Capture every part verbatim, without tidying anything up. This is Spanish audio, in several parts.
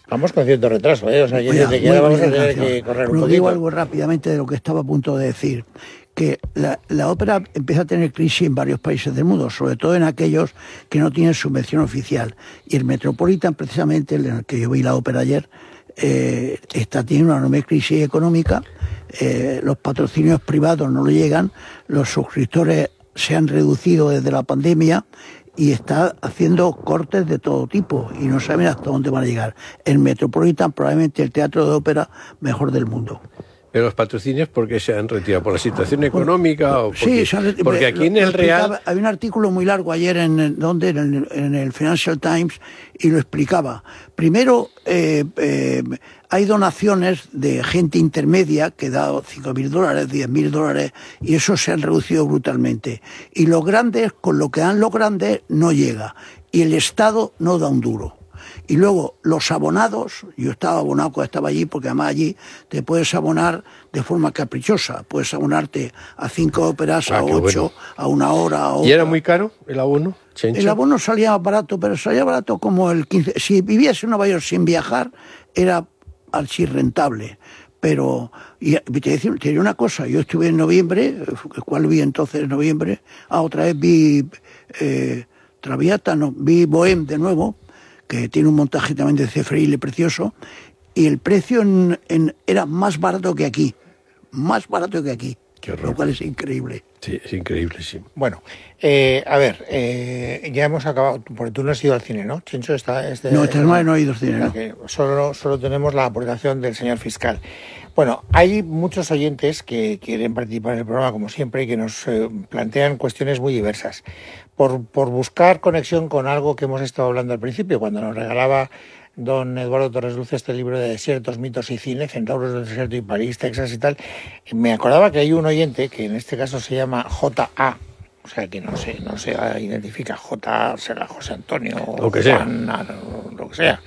Vamos con cierto retraso, ¿eh? O sea, que desde que ahora vamos a tener que correr un poquito. poquito. Digo algo rápidamente de lo que estaba a punto de decir. Que la, la ópera empieza a tener crisis en varios países del mundo, sobre todo en aquellos que no tienen subvención oficial. Y el Metropolitan, precisamente, en el que yo vi la ópera ayer, eh, está teniendo una enorme crisis económica. Eh, los patrocinios privados no le llegan, los suscriptores se han reducido desde la pandemia y está haciendo cortes de todo tipo y no saben hasta dónde van a llegar. El Metropolitan, probablemente el teatro de ópera mejor del mundo. Pero los patrocinios, ¿por qué se han retirado? ¿Por la situación económica? O porque, sí, se han, porque aquí en el Real... Había un artículo muy largo ayer en, ¿dónde? en, el, en el Financial Times y lo explicaba. Primero, eh, eh, hay donaciones de gente intermedia que da cinco mil dólares, diez mil dólares y eso se han reducido brutalmente. Y los grandes, con lo que dan los grandes, no llega. Y el Estado no da un duro. Y luego, los abonados, yo estaba abonado cuando estaba allí, porque además allí te puedes abonar de forma caprichosa. Puedes abonarte a cinco óperas, ah, a ocho, bueno. a una hora, a otra. ¿Y era muy caro el abono, Chencho? El abono salía barato, pero salía barato como el quince. Si vivías en Nueva York sin viajar, era así rentable. Pero, y te decía, te diré una cosa, yo estuve en noviembre, ¿cuál vi entonces en noviembre? Ah, otra vez vi eh, Traviata, no, vi Bohème de nuevo, que tiene un montaje también de Cefrille precioso, y el precio en, en, era más barato que aquí, más barato que aquí, lo cual es increíble. Sí, es increíble, sí. Bueno, eh, a ver, eh, ya hemos acabado, porque tú no has ido al cine, ¿no? Chencho está... Es de, no, esta semana no he ido al cine, ¿no? Que solo, solo tenemos la aportación del señor fiscal. Bueno, hay muchos oyentes que quieren participar en el programa, como siempre, y que nos eh, plantean cuestiones muy diversas. Por, por buscar conexión con algo que hemos estado hablando al principio, cuando nos regalaba don Eduardo Torres Luz este libro de desiertos, mitos y cine, Centauros del desierto y París, Texas y tal, me acordaba que hay un oyente que en este caso se llama J A, o sea que no se, no se identifica, J A será José Antonio, lo que sea, Juan, lo que sea.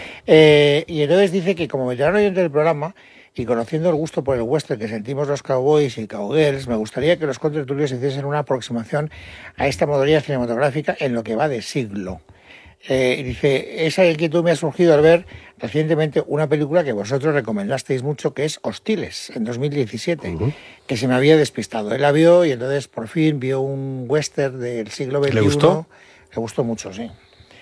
Eh, y entonces dice que como veterano oyente del programa, y conociendo el gusto por el western que sentimos los cowboys y cowgirls, me gustaría que los contertulios hiciesen una aproximación a esta modalidad cinematográfica en lo que va de siglo. Eh, dice, esa inquietud me ha surgido al ver recientemente una película que vosotros recomendasteis mucho, que es Hostiles, en dos mil diecisiete, uh-huh. que se me había despistado. Él la vio y entonces por fin vio un western del siglo veintiuno. ¿Le gustó? Le gustó mucho, sí.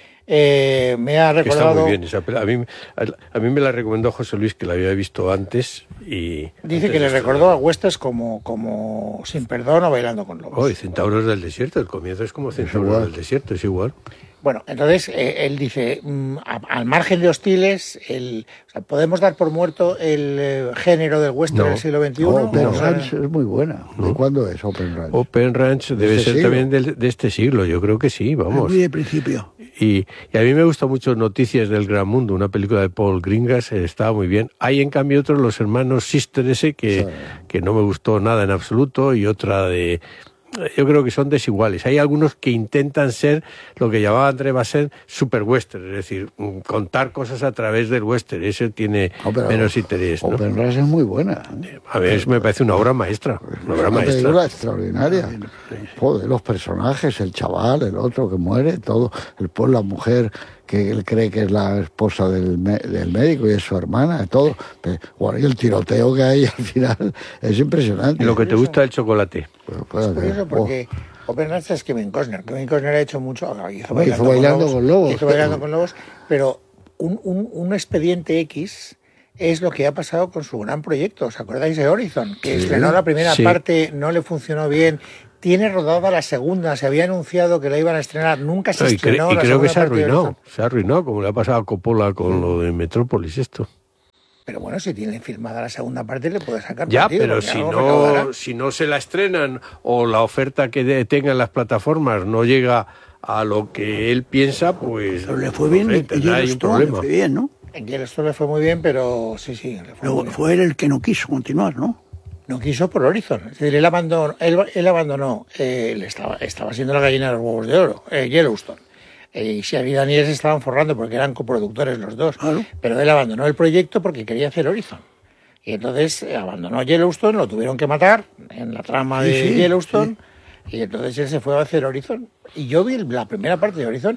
Eh, me ha recordado... Está muy bien esa película. A mí, a, a mí me la recomendó José Luis, que la había visto antes y... Dice que le recordó a westerns como, como Sin Perdón o Bailando con Lobos. Oh, y Centauros del Desierto, el comienzo es como Centauros del Desierto, es igual. Bueno, entonces eh, él dice, mm, a, al margen de Hostiles, el, o sea, ¿podemos dar por muerto el eh, género del western no. del siglo veintiuno? No, Open no, Ranch es muy buena. ¿De no. cuándo es Open Ranch? Open Ranch debe ¿De este ser siglo? También de, de este siglo, yo creo que sí, vamos. Muy de principio. Y, y a mí me gusta mucho Noticias del Gran Mundo, una película de Paul Greengrass, estaba muy bien. Hay en cambio otros, los hermanos Sister ese, que, sí. que no me gustó nada en absoluto, y otra de... Yo creo que son desiguales. Hay algunos que intentan ser lo que llamaba André Bazin super western, es decir, contar cosas a través del western. Eso tiene oh, menos interés, ¿no? Open Ranch es muy buena. A ver, me parece una obra maestra. Una obra una maestra. película extraordinaria. Joder, los personajes, el chaval, el otro que muere, todo, el por la mujer que él cree que es la esposa del, del médico y es su hermana, todo. Bueno, y el tiroteo que hay al final es impresionante. Y lo que te gusta el chocolate. Pues, pues, es curioso porque oh. Open Ranch es Kevin Costner. Kevin Costner ha hecho mucho, hizo bailando, hizo bailando con, lobos, con lobos. Hizo bailando con lobos, pero un, un, un expediente X es lo que ha pasado con su gran proyecto. ¿Os acordáis de Horizon? Que sí, estrenó la primera sí. parte, no le funcionó bien. Tiene rodada la segunda, se había anunciado que la iban a estrenar, nunca se no, estrenó. Y, cre- y la creo que se arruinó, de... se arruinó, como le ha pasado a Coppola con sí. lo de Metrópolis esto. Pero bueno, si tiene filmada la segunda parte le puede sacar ya, partido. Ya, pero si no, si no se la estrenan o la oferta que de, tengan las plataformas no llega a lo que él piensa, pues... Pero le fue bien, no sé, tendrá ahí un problema. Le fue bien, ¿no? En Yellowstone le fue muy bien, pero sí, sí. Le fue, Luego, fue él el que no quiso continuar, ¿no? No quiso por Horizon. Es decir, él abandonó, él, él abandonó, eh, él estaba, estaba siendo la gallina de los huevos de oro, eh, Yellowstone. Eh, y Xavier y Daniel se estaban forrando porque eran coproductores los dos. ¿Claro? Pero él abandonó el proyecto porque quería hacer Horizon. Y entonces eh, abandonó Yellowstone, lo tuvieron que matar en la trama de sí, sí, Yellowstone. Sí. Y entonces él se fue a hacer Horizon. Y yo vi la primera parte de Horizon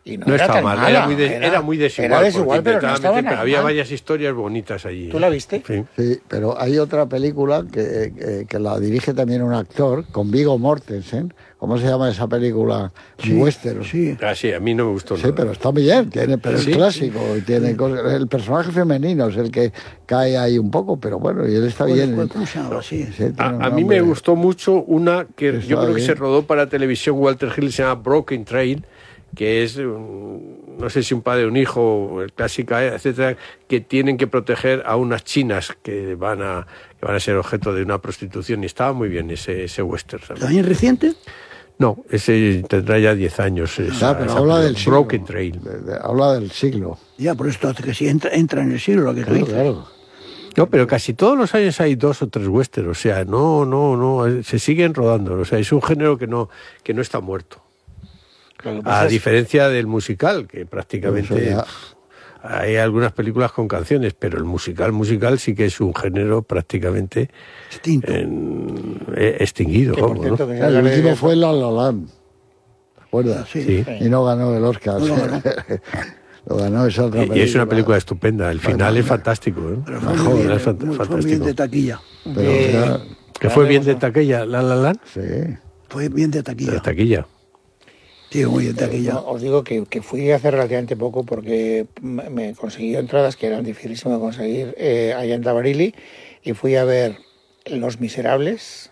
y no, No era estaba tan mal, mala. era muy, de- era, era muy desigual. Era desigual, porque pero no intentaba estaba meter- nada pero había mal. varias historias bonitas allí. ¿Tú la viste? Sí. Sí, pero hay otra película que, que, que la dirige también un actor, con Viggo Mortensen. ¿Cómo se llama esa película? Sí, Western. sí. Ah, sí, a mí no me gustó Sí, nada. pero está bien, tiene, pero Sí, es clásico, y tiene cosas- el personaje femenino es el que cae ahí un poco, pero bueno, y él está ¿Cuál- bien. cuál- ¿Cómo se llama? Sí. Sí, tiene A, un a mí nombre. me gustó mucho una que Está yo creo que bien. se rodó para televisión Walter Hill, se llama Broken Train, que es, un- no sé si un padre, un hijo, clásica, etcétera, que tienen que proteger a unas chinas que van a que van a ser objeto de una prostitución, y estaba muy bien ese, ese western. ¿sabes? ¿También reciente? No, ese tendrá ya diez años. esa- Ah, pero esa habla película. del siglo. Broken Train. De- de- habla del siglo. Ya, por esto hace que sí, entra, entra en el siglo lo que tú Claro, dices. claro. No, pero casi todos los años hay dos o tres westerns, o sea, no, no, no, se siguen rodando, o sea, es un género que no, que no está muerto. Lo que pasa A es- diferencia del musical, que prácticamente Eso ya- hay algunas películas con canciones, pero el musical, musical sí que es un género prácticamente Extinto. en- eh, extinguido. que, por vamos, cierto, ¿no? que se El habla de- último fue La La Land. ¿Te acuerdas? Sí. Sí. Y no ganó el Oscar. No lo ganó. Lo ganó esa otra Y, y es una película estupenda, el final es fantástico. ¿eh? Pero fue Mejor, muy bien, es fant- muy- fue fantástico. bien de taquilla. Pero de- era- Que fue bien de taquilla, La La Land, sí. Fue bien de de taquilla. taquilla. Sí, muy bien de No, taquilla. os digo que, que fui hace relativamente poco porque me me consiguió entradas que eran dificilísimas de conseguir eh, allá en Tabarili, y fui a ver Los Miserables,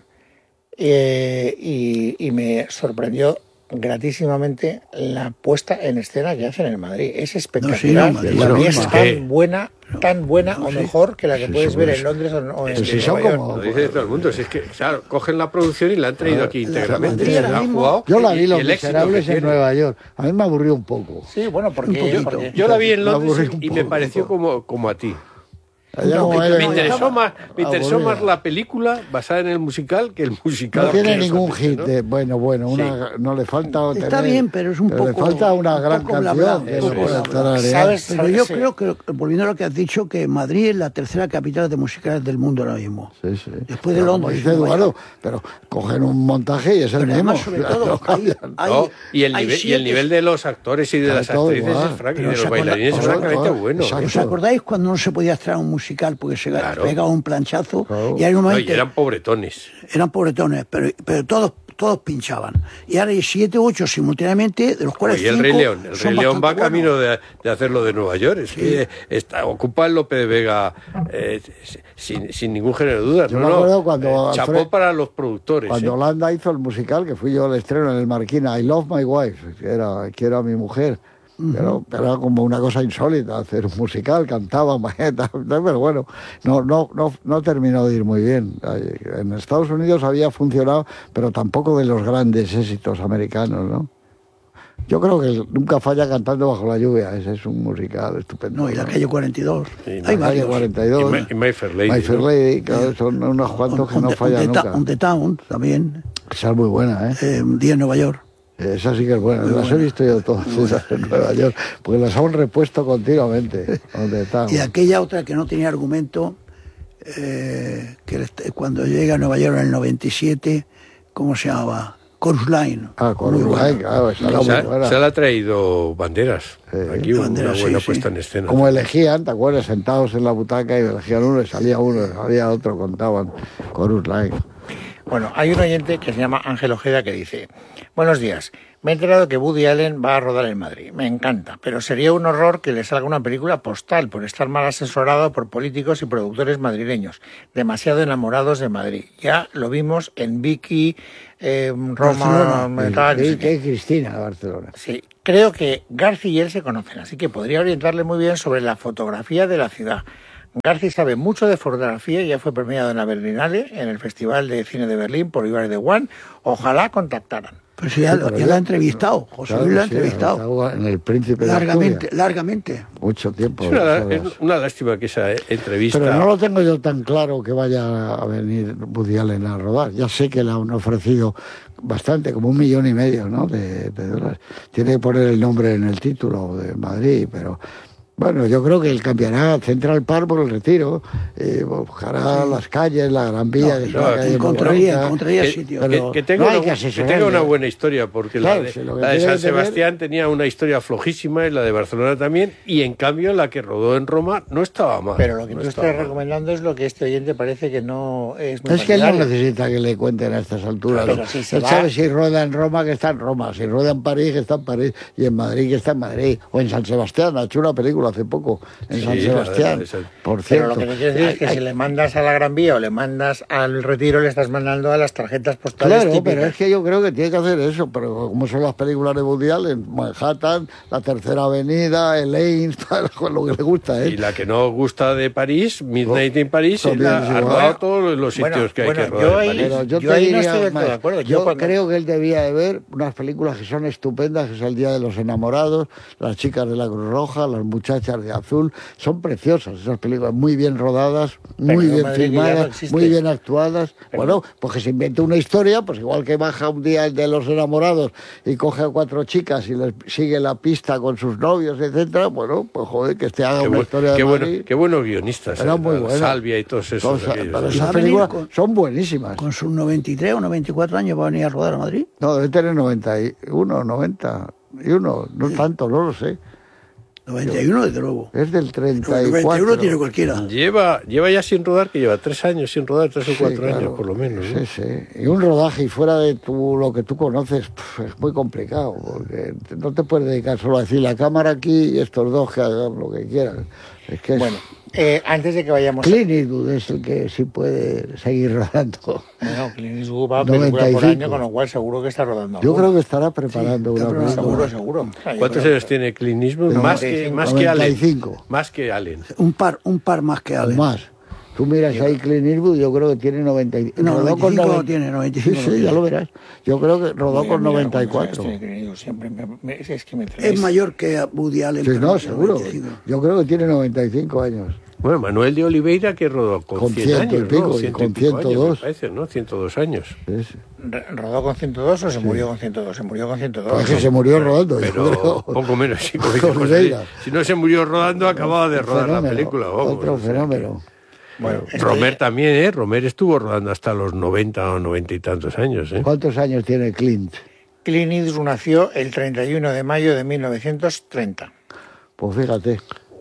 eh, y, y me sorprendió gratísimamente la puesta en escena que hacen en Madrid. Es espectacular. No, sí, no, y Madrid, es bueno, tan que- buena, tan buena o sí. mejor que la que Sí, puedes sí, ver sí. en Londres o, o en, Pues sí, en son Nueva como- York. Lo dice todo el mundo, si es que, claro, cogen la producción y la han traído aquí íntegramente. Madrid ahora La han mismo- jugado, Yo la y- vi y Los el éxito Miserables que en tiene. Nueva York. A mí me aburrió un poco. Sí, bueno, porque, Un poquito. porque- Yo la vi en Me Londres aburrí un y me poco. pareció como, como a ti. Allá como poquito. era- Me No, interesó, estaba más, me interesó aburrida. más la película basada en el musical que el musical. No tiene que ningún nosotros, hit. ¿no? de- bueno, bueno, una, no le falta. Está tener- bien, pero es un pero poco- Le falta una un gran poco bla, canción bla, que un no poco puede bla, bla. tararear. ¿Sabes? Pero yo sí. creo que, volviendo a lo que has dicho, que Madrid es la tercera capital de musicales del mundo ahora mismo. Sí, sí. Después de Pero como Londres, dice Nueva Eduardo, York. pero cogen un montaje y es el Pero mismo. además, sobre todo, No hay, cambian. hay- No, y, el hay nivel, y siete- el nivel de los actores y de Está las todo actrices igual. es frank, y Pero de os los acorda- bailarines es os francamente acorda- bueno. Exacto. ¿Os acordáis cuando no se podía extraer un musical porque se Claro. pegaba un planchazo? Claro. Y hay un No, momento, y eran pobretones. eran pobretones, pero, pero todos, todos pinchaban. Y ahora hay siete u ocho simultáneamente, de los cuales Y el cinco Rey León, el son Rey León va bastante camino buenos. de, de hacerlo de Nueva York. Es que está, ocupa el Lope de Vega eh, sin, sin ningún género de dudas. Yo no, me no, acuerdo cuando eh, chapó Alfred- para los productores. Cuando ¿eh? Holanda hizo el musical, que fui yo al estreno en el Marquina, I Love My Wife, que era, que era mi mujer. Pero, pero era como una cosa insólita hacer un musical, cantaba, pero bueno, no, no, no, no terminó de ir muy bien. En Estados Unidos había funcionado, pero tampoco de los grandes éxitos americanos, ¿no? Yo creo que nunca falla Cantando bajo la lluvia, ese es un musical estupendo. No, y la calle cuarenta y dos. Sí, hay la Calle varios. cuarenta y Y dos, My, y My Fair Lady. My Fair ¿no? Lady, claro, son unos cuantos que On- no on the- fallan on the ta- nunca. On the Town, también. Esa es muy buena, ¿eh? Eh, un día en Nueva York. Esa sí que es buena, Muy las he buena. visto yo todas esas en Nueva York, porque las han repuesto continuamente. Donde están. Y aquella otra que no tenía argumento, eh, que el- cuando llega a Nueva York en el noventa y siete, ¿cómo se llamaba? Chorus Line. Ah, con Muy Uruguay, buena. claro, esa era Se, muy ha- buena. se le ha traído Banderas. Sí. Aquí una Banderas, sí, buena sí. puesta en escena. Como elegían, ¿te acuerdas? Sentados en la butaca y elegían uno y salía uno, y salía otro, contaban. Chorus Line. Bueno, hay un oyente que se llama Ángel Ojeda que dice: buenos días, me he enterado que Woody Allen va a rodar en Madrid. Me encanta, pero sería un horror que le salga una película postal por estar mal asesorado por políticos y productores madrileños, demasiado enamorados de Madrid. Ya lo vimos en Vicky, eh, Roma, Barcelona. tal, no sé Y qué. que Cristina de Barcelona. Sí, creo que Garci y él se conocen, así que podría orientarle muy bien sobre la fotografía de la ciudad. Garci sabe mucho de fotografía y ya fue premiado en la Berlinale, en el Festival de Cine de Berlín por Ibar de One. Ojalá contactaran. Pues ya, Sí, lo- pero ya yo- la ha entrevistado, José Claro Luis la ha que sí, entrevistado. estaba en el Príncipe de Largamente, Asturias. largamente. Mucho tiempo. Es una, esas- es una lástima que esa entrevista. Pero no lo tengo yo tan claro que vaya a venir Woody Allen a rodar. Ya sé que le han ofrecido bastante, como un millón y medio, ¿no? de, de dólares. Tiene que poner el nombre en el título de Madrid, pero Bueno, yo creo que él cambiará Central Park por el Retiro, eh, buscará sí. las calles, la Gran Vía, no, que no, calle encontraría, encontraría que, sitio. Que, que, tenga no una, que, que tenga una buena historia, porque claro, la de, si la de San Sebastián tener... tenía una historia flojísima y la de Barcelona también, y en cambio la que rodó en Roma no estaba mal. Pero lo que no tú estás recomendando es lo que este oyente parece que no es muy Es que él no necesita que le cuenten a estas alturas. Claro, si se él va... sabe si rueda en Roma, que está en Roma, si rueda en París, que está en París, y en Madrid, que está en Madrid, o en San Sebastián. Ha hecho una película hace poco en sí, San Sebastián, verdad, por cierto. Pero lo que te quiero decir es que hay, si le mandas a la Gran Vía o le mandas al Retiro, le estás mandando a las tarjetas postales Claro, típicas. Pero es que yo creo que tiene que hacer eso, pero como son las películas de Woody Allen, Manhattan, la Tercera Avenida, Elaine, lo que le gusta, ¿eh? Y la que no gusta de París, Midnight in París, ha rodado todos los sitios bueno, que hay bueno, que rodar ahí, en París. Pero yo, yo te ahí diría, no estoy más, de acuerdo. Yo, yo cuando... creo que él debía de ver unas películas que son estupendas, que es El Día de los Enamorados, Las Chicas de la Cruz Roja, Las Muchachas de Azul. Son preciosas esas películas, muy bien rodadas, muy pero bien Madrid filmadas, no muy bien actuadas. Pero... Bueno, pues que se invente una historia, pues igual que baja un día el de los enamorados y coge a cuatro chicas y les sigue la pista con sus novios, etcétera. Bueno, pues joder, que este haga qué una bu- historia qué de bueno, Madrid. Qué buenos guionistas, Era eh, muy buena. Salvia y todos esos. Cosa, aquellos, pero ¿eh? esas películas con, son buenísimas. ¿Con sus noventa y tres o noventa y cuatro años va a venir a rodar a Madrid? No, debe tener noventa y uno, noventa y uno, no sí. tanto, no lo sé. noventa y uno, desde luego. Es del treinta y cuatro. noventa y uno tiene cualquiera. Lleva, lleva ya sin rodar, que lleva tres años sin rodar, tres o cuatro sí, claro. años por lo menos, ¿no? Sí, sí. Y un rodaje y fuera de tu, lo que tú conoces, pff, es muy complicado, porque no te puedes dedicar solo a decir la cámara aquí y estos dos que hagan lo que quieran. Es que es... Bueno, eh, antes de que vayamos... Clint Eastwood es el que sí puede seguir rodando. Bueno, Clint Eastwood va a película por año, con lo cual seguro que está rodando. Yo creo que estará preparando sí, una película. Seguro, seguro. ¿Cuántos años tiene Clint Eastwood? Más que, más que Allen. Más que Allen. Un par, un par más que Allen. O más. Tú miras yo... ahí Clint Eastwood, yo creo que tiene noventa y cinco. No, rodó noventa y cinco con noventa... no tiene, noventa y cinco. Sí, sí, no ya tiene. lo verás. Yo creo que rodó con noventa y cuatro. Siempre me, me, es, que me es mayor que Woody Allen. Sí, no, seguro. noventa y cinco. Yo creo que tiene noventa y cinco años. Bueno, Manuel de Oliveira, que rodó con, con cien ciento años, y pico, ¿no? y ciento con y pico ciento dos. Años, me parece, ¿no? ciento dos años. Sí, sí. ¿Rodó con ciento dos o se sí. murió con ciento dos? Se murió con ciento dos. Pues que se murió rodando. Pero poco menos. Sí, José, si no se murió rodando, acababa de rodar fenómeno, la película. Vamos, otro fenómeno. Bueno, Romer también, ¿eh? Romer estuvo rodando hasta los noventa o noventa y tantos años, ¿eh? ¿Cuántos años tiene Clint? Clint Eastwood nació el treinta y uno de mayo de mil novecientos treinta. Pues fíjate.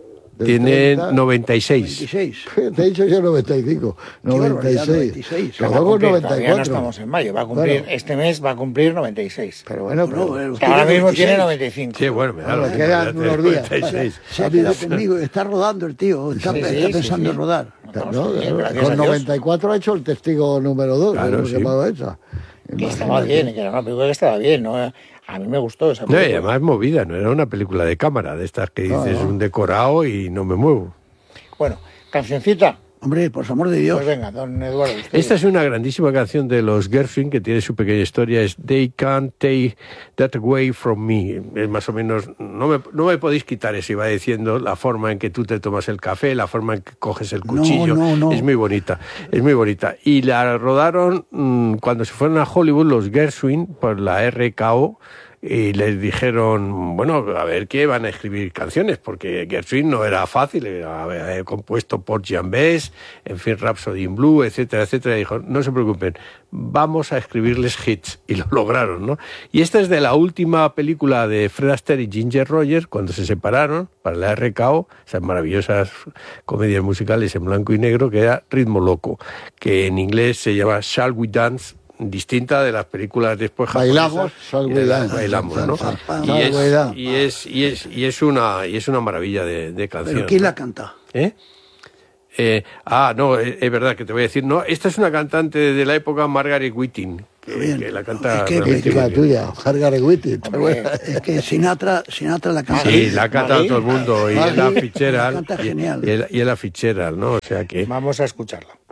Tiene noventa y seis. noventa y seis. Te he dicho yo noventa y cinco. noventa y seis. noventa y seis. Rodó con noventa y cuatro. Todavía no estamos en mayo. Va a cumplir, bueno, este mes va a cumplir noventa y seis. Pero bueno, pero, pero, pero ahora mismo tiene noventa y cinco. Sí, bueno, me da lo que quedan unos días. Se ha quedado conmigo. Está rodando el tío. Está, sí, está sí, pensando sí, en rodar. No, no, no, con noventa y cuatro ha hecho el testigo número dos. Claro, sí. Esa. Que estaba bien, que era una película que estaba bien, ¿no? A mí me gustó esa película. No, y además movida, no era una película de cámara, de estas que dices no, no. un decorado y no me muevo. Bueno, cancioncita. Hombre, por amor de Dios. Pues venga, don Eduardo. Esta es una grandísima canción de los Gershwin que tiene su pequeña historia. Es They Can't Take That Away From Me. Es más o menos, no me, no me podéis quitar eso, iba diciendo, la forma en que tú te tomas el café, la forma en que coges el cuchillo. No, no, no. Es muy bonita, es muy bonita. Y la rodaron mmm, cuando se fueron a Hollywood los Gershwin por la R K O. Y les dijeron, bueno, a ver qué van a escribir canciones, porque Gershwin no era fácil, había compuesto Porgy and Bess, en fin, Rhapsody in Blue, etcétera, etcétera. Y dijo, no se preocupen, vamos a escribirles hits. Y lo lograron, ¿no? Y esta es de la última película de Fred Astaire y Ginger Rogers, cuando se separaron para la R K O, esas maravillosas comedias musicales en blanco y negro, que era Ritmo Loco, que en inglés se llama Shall We Dance, distinta de las películas después bailamos japonesas, bailamos, ¿no? Y es, y es y es y es una y es una maravilla de, de canción. ¿Pero quién la canta? ¿Eh? Eh, ah, no, es, es verdad que te voy a decir, no, esta es una cantante de la época, Margaret Whiting, que, que la canta. Es que es la tuya, Margaret Whiting. Es que Sinatra, Sinatra la canta. Sí, la canta todo el mundo, y es la Fitzgerald, canta genial. y es la Fitzgerald, ¿no? O sea que vamos a escucharla.